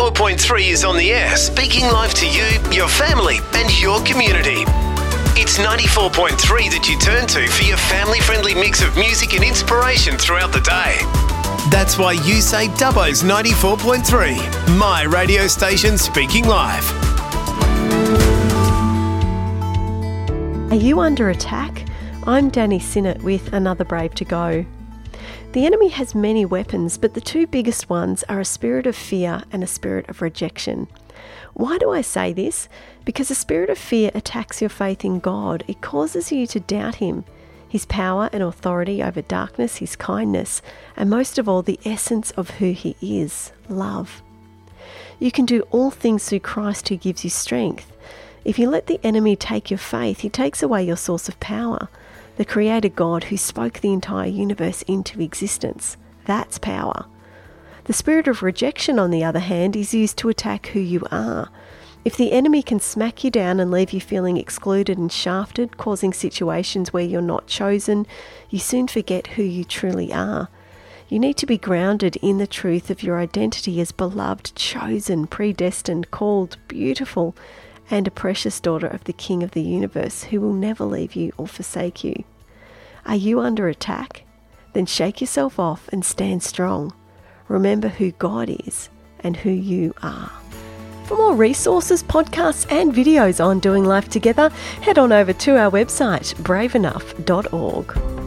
94.3 is on the air, speaking live to you, your family and your community. It's 94.3 that you turn to for your family-friendly mix of music and inspiration throughout the day. That's why you say Dubbo's 94.3, my radio station speaking live. Are you under attack? I'm Danny Sinnott with Another Brave to Go. The enemy has many weapons, but the two biggest ones are a spirit of fear and a spirit of rejection. Why do I say this? Because a spirit of fear attacks your faith in God. It causes you to doubt Him, His power and authority over darkness, His kindness, and most of all, the essence of who He is, love. You can do all things through Christ who gives you strength. If you let the enemy take your faith, he takes away your source of power. The Creator God who spoke the entire universe into existence. That's power. The spirit of rejection, on the other hand, is used to attack who you are. If the enemy can smack you down and leave you feeling excluded and shafted, causing situations where you're not chosen, you soon forget who you truly are. You need to be grounded in the truth of your identity as beloved, chosen, predestined, called, beautiful, and a precious daughter of the King of the universe who will never leave you or forsake you. Are you under attack? Then shake yourself off and stand strong. Remember who God is and who you are. For more resources, podcasts and videos on doing life together, head on over to our website, braveenough.org.